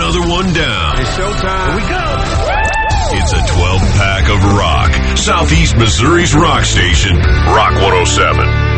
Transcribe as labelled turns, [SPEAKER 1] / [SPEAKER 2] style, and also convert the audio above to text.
[SPEAKER 1] another one down.
[SPEAKER 2] It's showtime. Here we go.
[SPEAKER 1] It's a 12-pack of rock. Southeast Missouri's rock station, Rock 107.